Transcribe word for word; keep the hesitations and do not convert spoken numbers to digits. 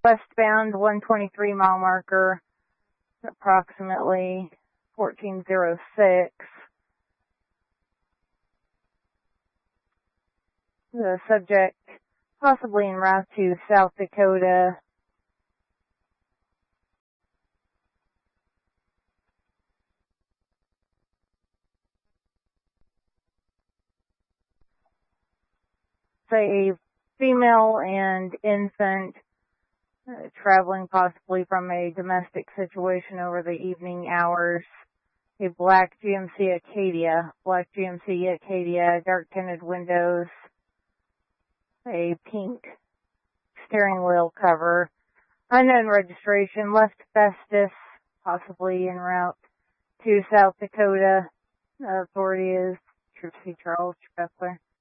westbound one twenty-three mile marker, approximately fourteen oh six. The subject possibly en route to South Dakota. Say a female and infant uh, traveling possibly from a domestic situation over the evening hours. A black G M C Acadia, black G M C Acadia, dark tinted windows, a pink steering wheel cover, unknown registration, left Festus, possibly en route to South Dakota. Uh, authority is Trooper C. Charles Tressler.